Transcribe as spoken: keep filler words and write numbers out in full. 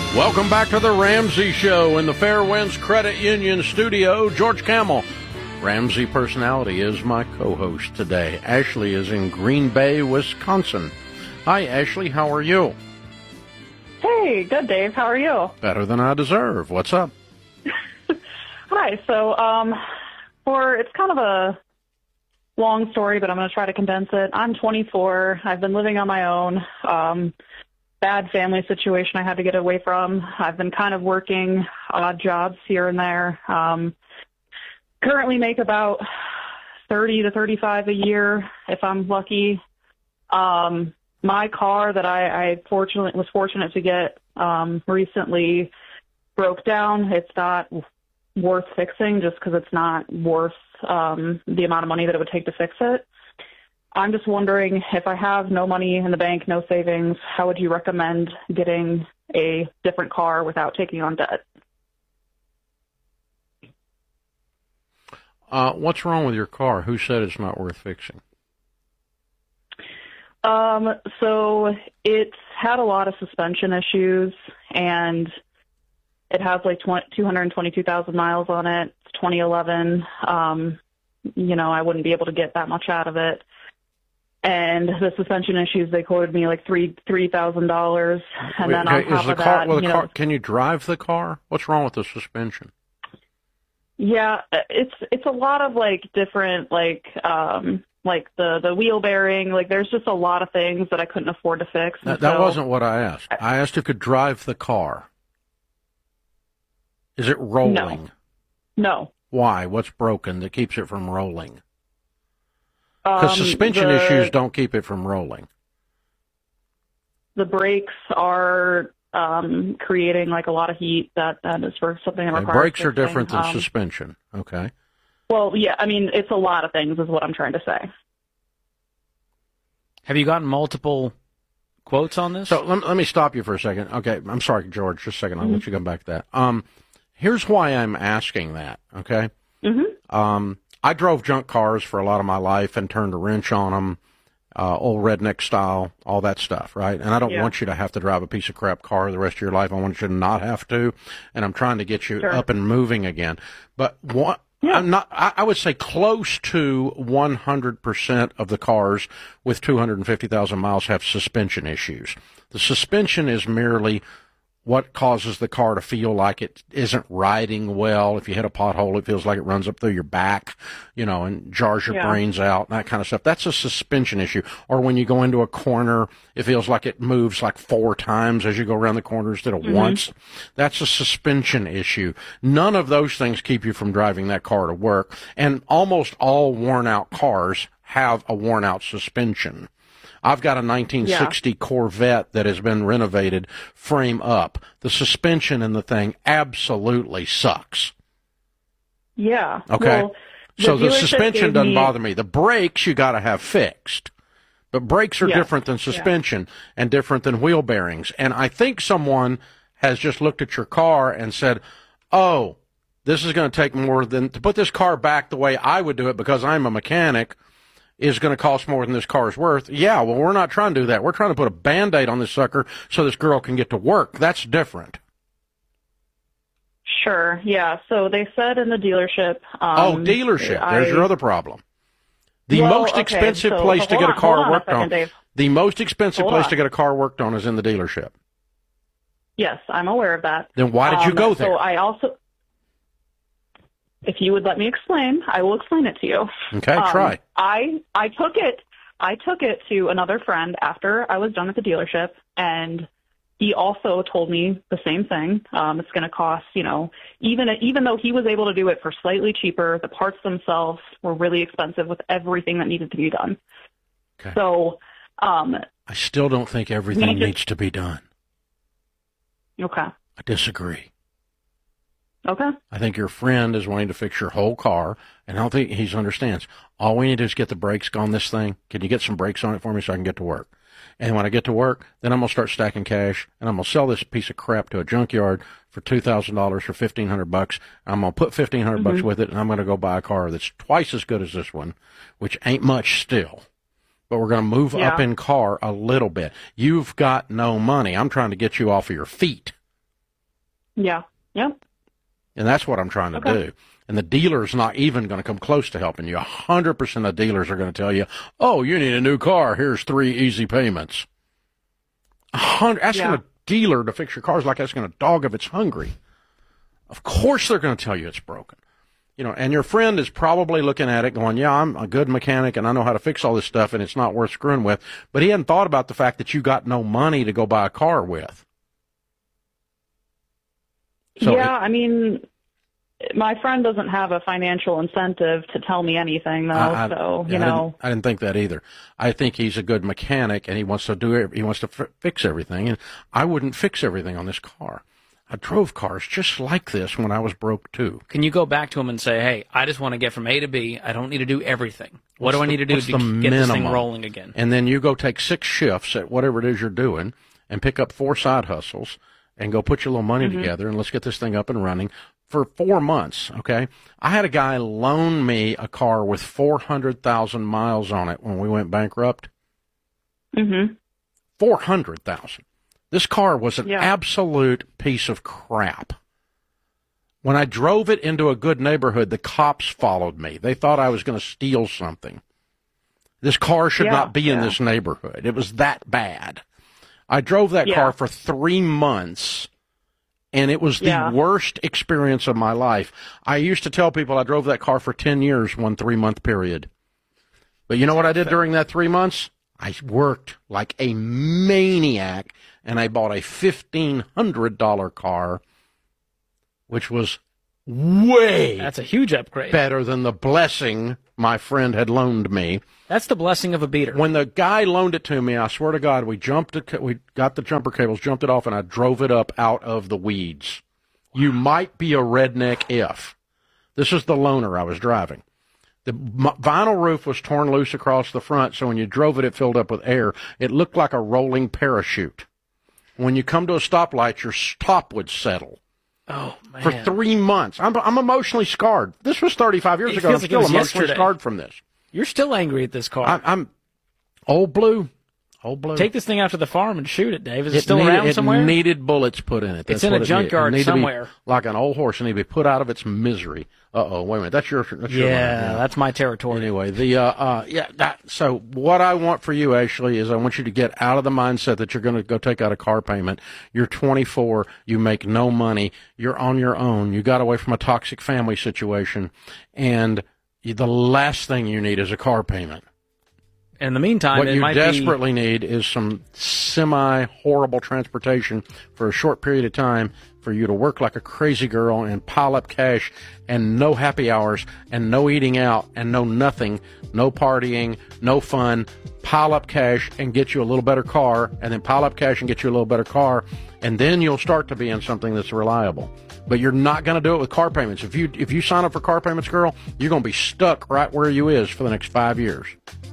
Welcome back to the Ramsey Show in the Fairwinds Credit Union studio. George Kamel, Ramsey Personality, is my co-host today. Ashley is in Green Bay, Wisconsin. Hi, Ashley. How are you? Hey, good, Dave. How are you? Better than I deserve. What's up? Hi. So, um, for it's kind of a long story, but I'm going to try to condense it. I'm twenty-four. I've been living on my own. Um, bad family situation I had to get away from. I've been kind of working odd jobs here and there. Um, currently make about thirty to thirty-five a year if I'm lucky. Um, my car that I, I fortunately was fortunate to get um, recently broke down. It's not worth fixing just because it's not worth um, the amount of money that it would take to fix it. I'm just wondering, if I have no money in the bank, no savings, how would you recommend getting a different car without taking on debt? Uh, what's wrong with your car? Who said it's not worth fixing? Um, so it's had a lot of suspension issues, and it has like two hundred twenty-two thousand miles on it. It's twenty eleven. Um, you know, I wouldn't be able to get that much out of it. And the suspension issues, they quoted me like three three thousand dollars, and Wait, then on is top the of car, that, well, the you car, know, can you drive the car? What's wrong with the suspension? yeah, it's it's a lot of like different like um like the the wheel bearing. Like there's just a lot of things that I couldn't afford to fix. That, that so, wasn't what I asked. I asked if you could drive the car. Is it rolling? No. Why? What's broken that keeps it from rolling? Because Um, suspension the, issues don't keep it from rolling. The brakes are um, creating like a lot of heat. That that is for something that Okay, requires brakes are fixing. different than um, suspension. Okay. Well, yeah, I mean it's a lot of things, is what I'm trying to say. Have you gotten multiple quotes on this? So let, let me stop you for a second. Okay, I'm sorry, George. Just a second. I'll Mm-hmm. let you come back to that. Um, here's why I'm asking that. Okay. Mm-hmm. Um, I drove junk cars for a lot of my life and turned a wrench on them, uh, old redneck style, all that stuff, right? And I don't Yeah. want you to have to drive a piece of crap car the rest of your life. I want you to not have to, and I'm trying to get you Sure. up and moving again. But what? Yeah. I'm not. I, I would say close to one hundred percent of the cars with two hundred fifty thousand miles have suspension issues. The suspension is merely what causes the car to feel like it isn't riding well. If you hit a pothole, it feels like it runs up through your back, you know, and jars your Yeah. brains out, that kind of stuff. That's a suspension issue. Or when you go into a corner, it feels like it moves like four times as you go around the corner instead of Mm-hmm. once. That's a suspension issue. None of those things keep you from driving that car to work. And almost all worn-out cars have a worn-out suspension. I've got a nineteen sixty Yeah. Corvette that has been renovated frame up. The suspension in the thing absolutely sucks. Yeah. Okay. Well, so the dealership suspension gave doesn't me- bother me. The brakes you got to have fixed. But brakes are Yeah. different than suspension and different than wheel bearings. And I think someone has just looked at your car and said, oh, this is going to take more than, to put this car back the way I would do it because I'm a mechanic, is going to cost more than this car is worth. Yeah, well, we're not trying to do that. We're trying to put a Band-Aid on this sucker so this girl can get to work. That's different. Sure. Yeah. So they said in the dealership. Um, oh, dealership. I, There's your other problem. The Well, most okay, expensive so- place so to hold get a on, car hold on a worked second, on. Dave. The most expensive Hold place on. to get a car worked on is in the dealership. Yes, I'm aware of that. Then why did you Um, go there? So I also, if you would let me explain, I will explain it to you. Okay, Um, try. I I took it I took it to another friend after I was done at the dealership, and he also told me the same thing. Um, it's going to cost, you know, even even though he was able to do it for slightly cheaper, the parts themselves were really expensive with everything that needed to be done. Okay. So, um, I still don't think everything we just- needs to be done. okay, I disagree. okay, I think your friend is wanting to fix your whole car, and I don't think he understands. All we need to do is get the brakes on this thing. Can you get some brakes on it for me so I can get to work? And when I get to work, then I'm going to start stacking cash, and I'm going to sell this piece of crap to a junkyard for two thousand dollars for fifteen hundred bucks. I'm going to put fifteen hundred bucks Mm-hmm. with it, and I'm going to go buy a car that's twice as good as this one, which ain't much still. But we're going to move Yeah. up in car a little bit. You've got no money. I'm trying to get you off of your feet. Yeah. Yep. And that's what I'm trying to okay. do. And the dealer's not even going to come close to helping you. one hundred percent of dealers are going to tell you, oh, you need a new car. Here's three easy payments. Asking yeah. a dealer to fix your car is like asking a dog if it's hungry. Of course they're going to tell you it's broken. You know, and your friend is probably looking at it going, yeah, I'm a good mechanic and I know how to fix all this stuff and it's not worth screwing with. But he hadn't thought about the fact that you got no money to go buy a car with. So yeah, it, I mean, my friend doesn't have a financial incentive to tell me anything, though. I, I, so you I know, didn't, I didn't think that either. I think he's a good mechanic, and he wants to do it. He wants to f- fix everything, and I wouldn't fix everything on this car. I drove cars just like this when I was broke too. Can you go back to him and say, "Hey, I just want to get from A to B. I don't need to do everything. What what's do I the, need to do to get minimum? this thing rolling again?" And then you go take six shifts at whatever it is you're doing, and pick up four side hustles, and go put your little money mm-hmm. together, and let's get this thing up and running. For four months, okay? I had a guy loan me a car with four hundred thousand miles on it when we went bankrupt. Mm-hmm. four hundred thousand. This car was an yeah. absolute piece of crap. When I drove it into a good neighborhood, the cops followed me. They thought I was going to steal something. This car should yeah, not be yeah. in this neighborhood. It was that bad. I drove that yeah. car for three months. And it was the yeah. worst experience of my life. I used to tell people I drove that car for ten years, one three-month period. But you know what I did during that three months? I worked like a maniac, and I bought a fifteen hundred dollars car, which was way That's a huge upgrade. better than the blessing my friend had loaned me. That's the blessing of a beater. When the guy loaned it to me, I swear to God, we jumped it, we got the jumper cables, jumped it off, and I drove it up out of the weeds. You might be a redneck if. This is the loaner I was driving. The vinyl roof was torn loose across the front, so when you drove it, it filled up with air. It looked like a rolling parachute. When you come to a stoplight, your stop would settle. Oh, man. For three months. I'm, I'm emotionally scarred. This was thirty-five years it ago. I'm like still emotionally yesterday. scarred from this. You're still angry at this car. I, I'm old blue. Old blue. Take this thing out to the farm and shoot it, Dave. Is it, it still needed, around it somewhere? It needed bullets put in it. That's it's in a it junkyard it somewhere. Like an old horse, and needed to be put out of its misery. Uh-oh, wait a minute. That's your that's yeah, your yeah, that's my territory. Anyway, the uh, uh, yeah. That, so what I want for you, Ashley, is I want you to get out of the mindset that you're going to go take out a car payment. You're twenty-four. You make no money. You're on your own. You got away from a toxic family situation, and the last thing you need is a car payment. In the meantime, what it you might desperately be... need is some semi-horrible transportation for a short period of time for you to work like a crazy girl and pile up cash and no happy hours and no eating out and no nothing, no partying, no fun. Pile up cash and get you a little better car, and then pile up cash and get you a little better car, and then you'll start to be in something that's reliable. But you're not going to do it with car payments. If you if you sign up for car payments, girl, you're going to be stuck right where you is for the next five years.